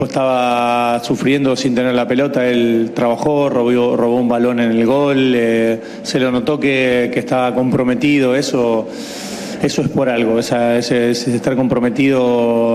Estaba sufriendo sin tener la pelota, él trabajó, robó un balón en el gol, se lo notó que estaba comprometido, eso es por algo, ese estar comprometido